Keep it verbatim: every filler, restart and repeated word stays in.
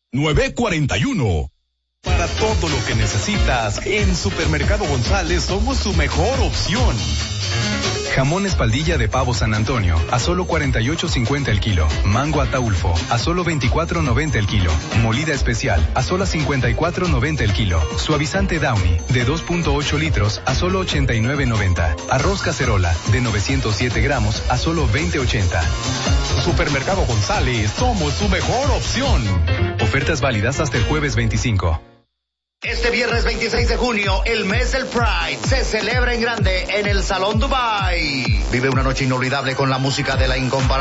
nueve cuarenta y uno. Para todo lo que necesitas, en Supermercado González somos tu mejor opción. Jamón espaldilla de pavo San Antonio a solo cuarenta y ocho cincuenta el kilo. Mango Ataulfo a solo veinticuatro noventa el kilo. Molida especial a solo cincuenta y cuatro noventa el kilo. Suavizante Downy de dos punto ocho litros a solo ochenta y nueve noventa. Arroz cacerola de novecientos siete gramos a solo veinte ochenta. Supermercado González, somos su mejor opción. Ofertas válidas hasta el jueves veinticinco. Este viernes veintiséis de junio, el mes del Pride se celebra en grande en el Salón Dubai. Vive una noche inolvidable con la música de la incomparable